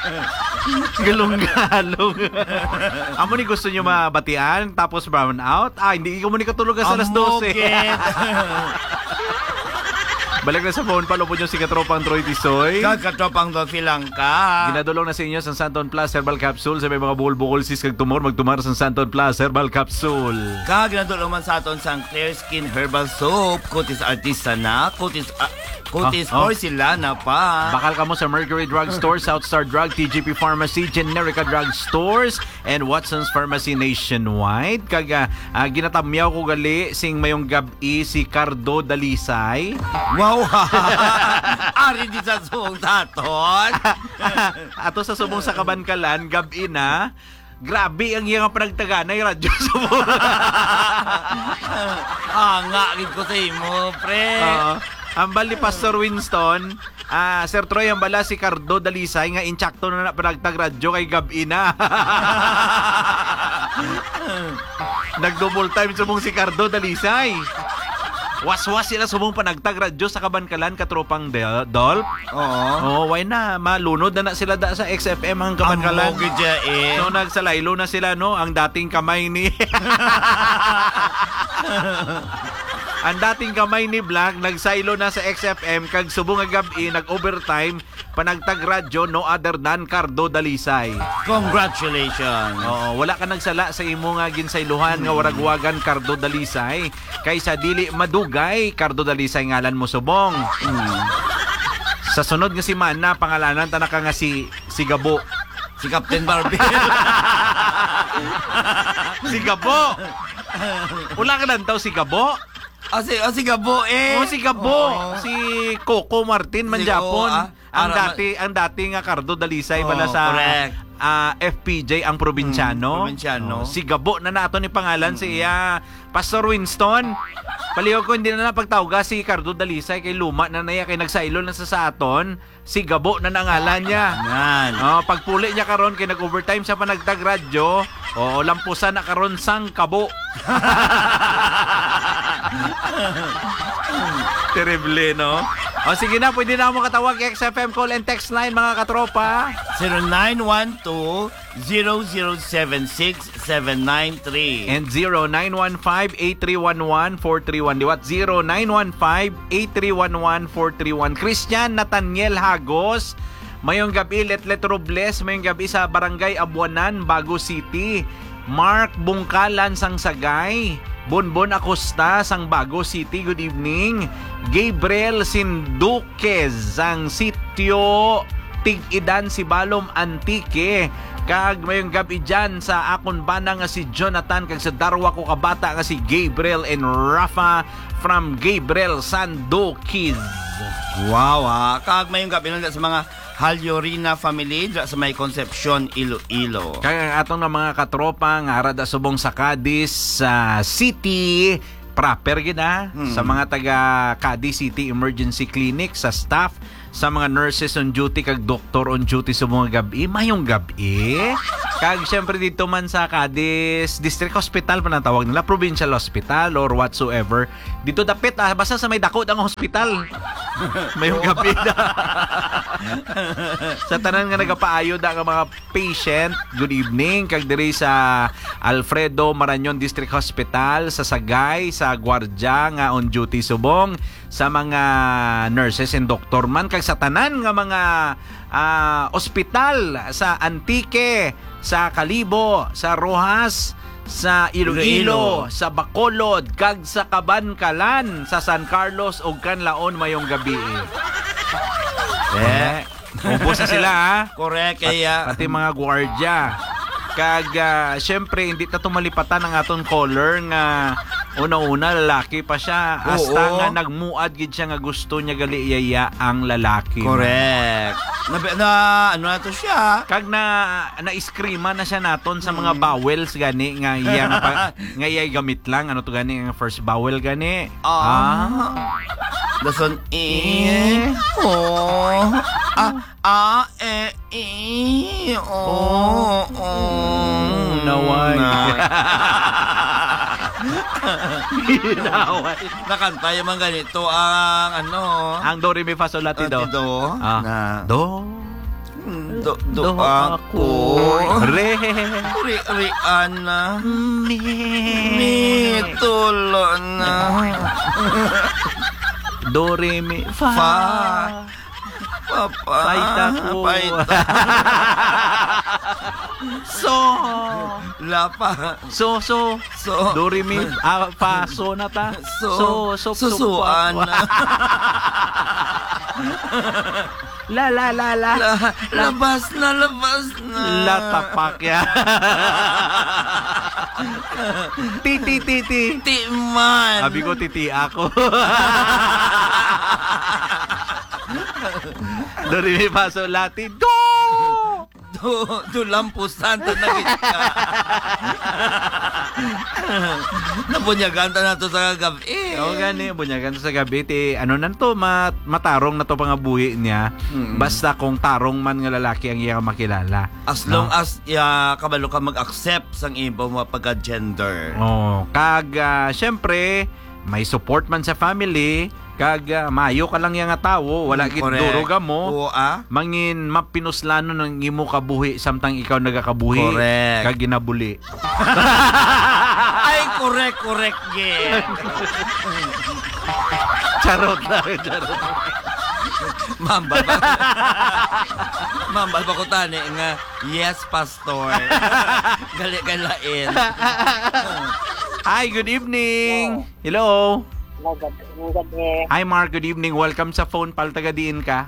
Galong-galong. Amo ni gusto nyo mabatian tapos brown out? Hindi ko mo ni katulog sa alas 12. Balik na sa phone, palupod yung si Katropang Troy Tisoy. Katropang Dolphy lang ka. Ginadulong na sa inyo sa Santon Plus Herbal Capsule. Sa may mga bukol-bukol sis kag tumor, magtumar sa Santon Plus Herbal Capsule. Ginadulong man sa aton sang Clear Skin Herbal Soap. Kutis artisanal, kutis porcelana pa. Bakal ka mo sa Mercury Drug Store, Southstar Drug, TGP Pharmacy, Generica Drug Stores, and Watson's Pharmacy nationwide. Kaga ginatamyaw ko gali sing mayong gabi si Cardo Dalisay. Wow! Ari di sa subong taton. Ato sa subong sa Kabankalan, gabi na. Grabe ang iyang panagtaganay radyo subong. Nga, ko sa imo, pre. Ang bali Pastor Winston, Sir Troy, ang bala si Cardo Dalisay nga inchakto na panagtag radyo kay gabi na. Nag-double time sumong si Cardo Dalisay. Was-was sila sumong panagtag radyo sa Kabankalan, Katropang Dolp. Oo. Why na? Malunod na sila sa XFM ang Kabankalan. So nagsalaylo na sila, no? Ang dating kamay ni... Ang dating kamay ni Black nagsaylo na sa XFM kag subong nga gabi nag-overtime panagtag radyo no other than Cardo Dalisay. Congratulations. Wala ka nagsala sa imo nga ginsayluhan nga waragwagan Cardo Dalisay kaysa dili madugay Cardo Dalisay ngalan mo subong. Sa sunod nga si Mana pangalanan tanaka nga si Gabo. Si Captain Barbie. Si Gabo. Wala ka lang daw si Gabo. Si Gabo si Gabo. Si Coco Martin man Japon. Ang dati nga Cardo Dalisay bala sa FPJ ang probinsyano. Si Gabo na nato ni pangalan si Pastor Winston. Paliw ko hindi na napagtawga si Cardo Dalisay kay luma na naya kay nagsaylo na sa aton. Si Gabo na nangalan niya. Pagpuli niya karon kay nag-overtime sa panagtag radyo. Lampusan na karon sang Kabo. Terrible, no? Sige na, pwede na mo katawag XFM call and text line, mga katropa. 0912-0076-793 and 0915-8311-431. Diwat 0915-8311-431. Christian Nathaniel Hagos, mayong gabi, Letlet Robles, mayong gabi sa Barangay Abuanan, Bago City. Mark Bungkalan sang Sagay, Bonbon Acosta sang Bago City, good evening. Gabriel Sinduquez sang Sitio Tig-Idan si Balom Antique. Kag mayong gabi dyan sa akon bana nga si Jonathan kag sa darwa ko kabata nga si Gabriel and Rafa from Gabriel Sanduquiz. Wow, kag mayong gabi lang sa mga Halyorina family sa may Concepcion, Iloilo. Kaya ang atong na mga katropa nga arada subong sa Cadiz City proper gina sa mga taga Cadiz City Emergency Clinic, sa staff, sa mga nurses on duty kag doktor on duty sa mga gabi, mayong gabi. Kag syempre dito man sa Cadiz District Hospital pa tawag nila, Provincial Hospital or whatsoever. Dito dapit basta sa may dakod ang hospital. Mayong gabi na. Sa tanan nga nagapaayo da nga mga patient, good evening. Kag diri sa Alfredo Marañon District Hospital, sa Sagay, sa Guardia nga on duty subong, sa mga nurses and doctor man, kag sa tanan nga mga ospital sa Antique, sa Kalibo, sa Rojas, sa Iloilo, sa Bacolod, kag sa Kabankalan, sa San Carlos ug Canlaon mayong gabi. Ubos na sila Correct. Pati mga gwardiya. Kag syempre hindi ta tumalipatan ang aton caller nga una-una lalaki pa siya. Hasta nga nagmuad gid siya nga gusto niya gali iyaya ang lalaki. Correct. Ano na to siya? Kag na-screama na siya naton sa mga vowels gani nga iya nga iya gamit lang ano to gani ang first vowel gani. Dason naway. Nakanta yung mga ganito ang ang do re mi fa sol la ti do. Do. Do. Do ako. Re. Riana. Mi. Mi. Tulo na. Do, re, mi, fa. Fa. Papa. Paita ko. Paita. So. Lapa. So. So. Do, re, mi, fa, so na ta. Susuan. La. Labas na. La tapak ya. Titi. Timan. Sabi ko titi ako. Dori mi paso lati. Do lampusan ta na kita. Nabunyagan ta na to sa gabi. O gani, bunyagan sa gabi ti ano nanto matarong na to pangabuhi niya. Basta kung tarong man nga lalaki ang iya makilala. As long as kabalo ka mag-accept sang iba mo pagka-gender. Oh, syempre may support man sa family. Mayo ka lang yung nga tawo, wala gid duruga mo. Mangin mapinuslano ng imo kabuhi samtang ikaw nagakabuhi. Correct. Kag ginabuli. Ay, correct, yeah. Charot. Mambal ba ko tani nga, yes, pastor. Gali-galain. Hi, good evening. Hello. Good day. Hi, Mark. Good evening. Welcome sa phone pal. Taga-diin ka?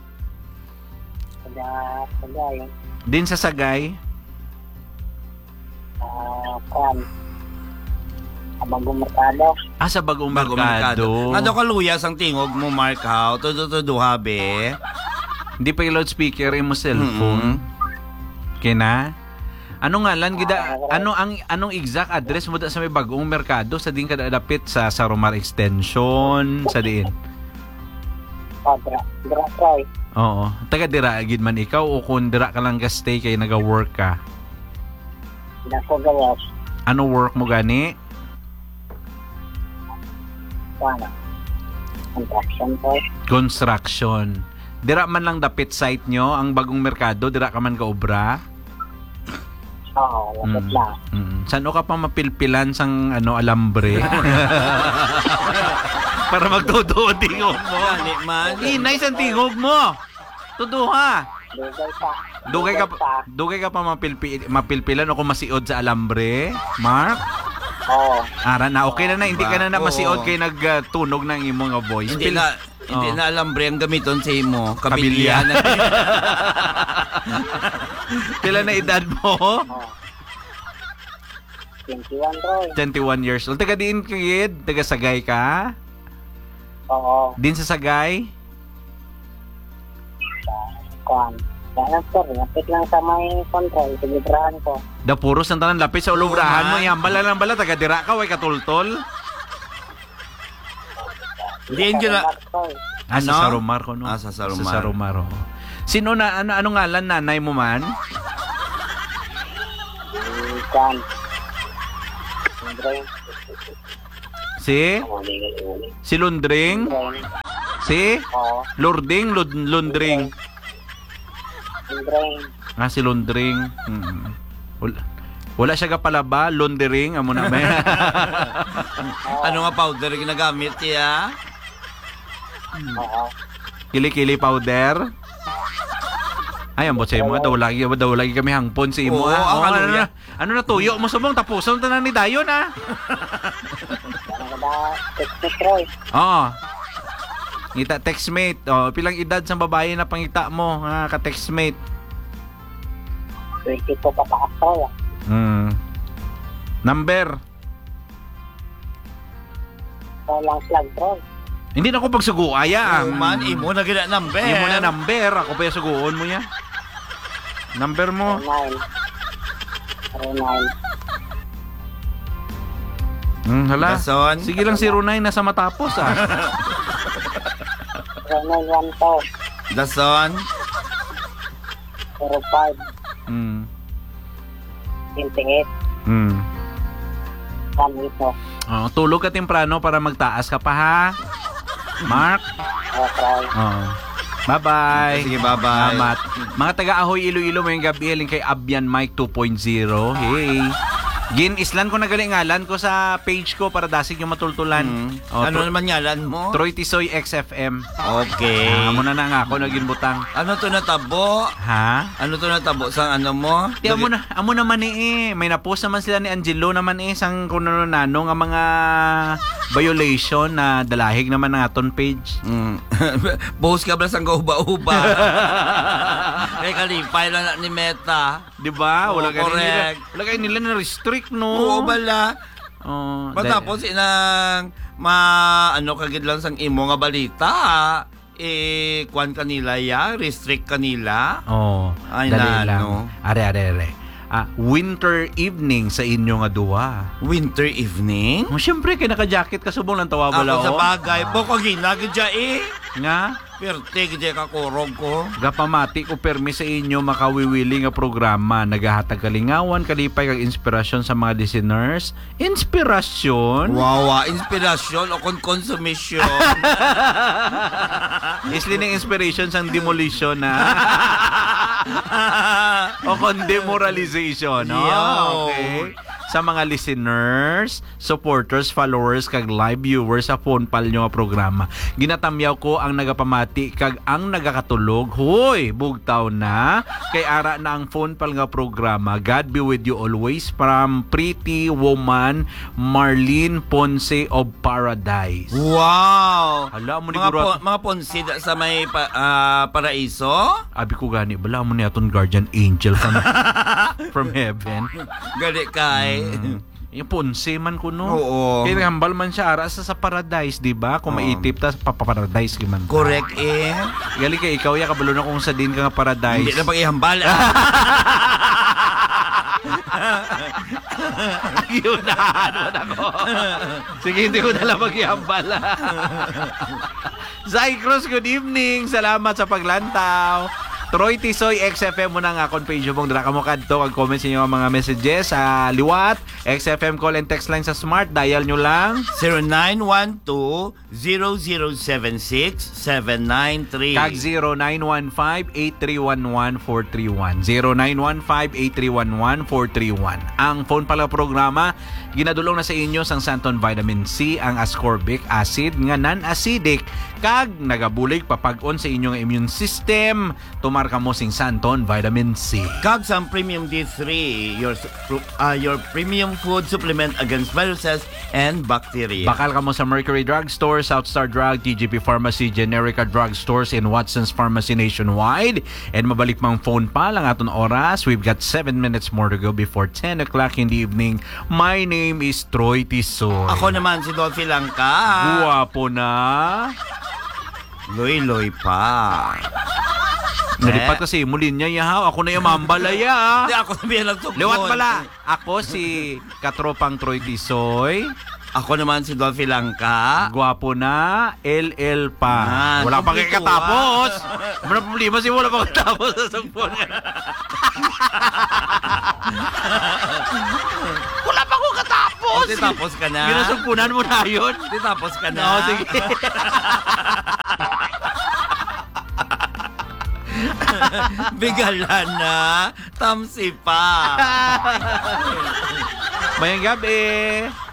Sagay. Din sa Sagay? Bagong Mercado. Sa Bagong Mercado. Ano ka luyas ang tingog mo, Mark, how? Todo habe. Hindi pa yung loudspeaker mo cellphone. Kina? Ano nga lan gida anong exact address mo da sa may Bagong Merkado sa din kada dapit sa Saromar Extension sa diin? Dra Troy. Oo, taga dira gid man ikaw o kung dira ka lang ga stay kay naga-work ka. Nako gawas. Ano work mo gani? Construction. Dira man lang dapit site nyo ang Bagong Merkado, dira ka man ka obra? Oo, lapit lang. Saan ka pa mapilpilan sang alambre? Para magtudo ang tingog mo. Inay sa tingog mo. Tuduha. Dugay ka pa mapilpilan o kung masiod sa alambre, Mark? Oo. Ara na, okay na. Hindi ka na masiod kay nagtunog ng imong voice. Hindi na alambre ang gamiton sa imo. Kabilya na. Pila na edad mo? 21, Troy. 21 years old. Taga diin ka, kid? Taga Sagay ka? Oo. Din sa Sagay? Lapit lang sa may control. Tilibrahan ko. Da puros ang tanan lapit sa ulubrahan mo. Yan bala taga dira ka way katultol. Diyan ka na. Sa Saromar ko no. Sa Saromar. Sa Saromar. Sino na ano ngalan nanay mo man? Si Lundring? Si Lundring. Si Lundring. Wala siya kapalaba, Lundring, amo na ba? Ano nga powder ginagamit niya? Kili-kili powder. Ay, ambot sa imo, daw lagi kami hangpon sa imo. Ano na tuyo mo sumong tapuson ta na ni Dayon Ngita textmate. Pilang edad sa babae na pangita mo, ka textmate? 22 pa Troy. Number? Lang flag, Troy. Hindi na ako pagsuguaya. Imo na gina number. Imo na number. Ako pa yung suguon mo niya. Number mo? 09. Hala. Dason. Sige lang 09 nasa matapos 0912. Dason. 05. 28. Kamito. Tulog ka temprano para magtaas ka pa ha. Mark? Okay. Bye-bye. Sige, bye-bye. Salamat. Mga taga-Ahoy, Iloilo, mayong gabi, haling kay Abyan Mike 2.0. Hey. Gin, islan ko na galingalan ko sa page ko para dasig yung matultulan. Oh, Ano naman ngalan mo? Troy Tisoy XFM. Okay. Amo na nga ako, naging butang. Ano to natabo? Ha? Ano to natabo sa ano mo? Di, amo naman May na-post naman sila ni Angelo naman sang kuno nano nga mga violation na dalahig naman ng aton page. Post ka ba sang uba-uba? Kay kalipay lang na ni Meta. Di ba? Oo, correct. Wala kayo nila na restrict, no? Oo, bala. Oh, Matapos inang ano kagid lang sang imo nga balita. Kwan kanila ya, restrict kanila. Oh, Ay, dali na, lang. no? Are. Winter evening sa inyo nga duwa. Winter evening? Oh, syempre, kay naka-jacket ka subong lang tawa Ako bala. sa bagay. Boko ginagid dya Nga? Perte gid ka kurog ko. Gapamati ko permi sa inyo makawiwili nga programa. Nagahatag kalingawan, kalipay kag inspirasyon sa mga listeners. Inspirasyon? Wawa, inspirasyon o consumption. Isli ng inspiration sang demolition na. O kon demoralization. No? Yo. Okay. Sa mga listeners, supporters, followers, kag live viewers sa phone pal nyo nga programa. Ginatamyaw ko ang nagapamati kag ang nagakatulog. Hoy, bugtaw na. Kay ara na ang phone pal nga programa. God be with you always from Pretty Woman Marlene Ponce of Paradise. Wow! Hala mo ni Mga, Guru. mga ponsid sa may paraiso? Abi ko gani, bala mo ni aton guardian angel from heaven. Gali kay. Yung Ponce man ko no. Oo. Kaya hambal man siya ara sa paradise, di ba? Kung maitip ta paparadise man. Correct Gali kay ikaw ya kabalo na kung sa din ka nga paradise. Hindi na pag-ihambal. Yun na, ako. Sige, hindi ko na lang mag-ihambal. Zai Cruz, good evening. Salamat sa paglantaw. Troy Tisoy XFM mo na nga akong page mong dara ka mo kadto kag comment sa inyo ang mga messages sa liwat XFM call and text line sa smart dial nyo lang 0912-0076-793 kag 0915-8311-431 0915-8311-431. Ang phone pala programa ginadulong na sa inyo sang Santon Vitamin C, ang ascorbic acid nga non-acidic kag nagabulig papag-on sa inyong immune system. Tumar ka mo sing Santon Vitamin C. Kag sa Premium D3, your premium food supplement against viruses and bacteria. Bakal ka mo sa Mercury Drugstore, Southstar Drug, TGP Pharmacy, Generica Drugstores, and Watson's Pharmacy nationwide. And mabalik mang phone pa lang aton oras. We've got 7 minutes more to go before 10 o'clock in the evening. My name is Troy Tisoy. Ako naman si Dolphy Langka. Guwapo na. Loy-loy pa. Nalipat kasi mulin niya yahaw. Ako na yung mambalaya. Hindi ako sabihin lang tukod. Liwat pala. Ako si katropang Troy Tisoy. Ako naman si Dolphy Langka. Gwapo na, LL pa. Wala pang kompleto, kakatapos. Ano problema si wala pang kakatapos sa sampon. Wala pa akong katapos. O, tapos ka na. Ginasumpunan mo na yun. Tapos ka na. No, sige. Bigala na. Tamsi pa. Mayang gabi.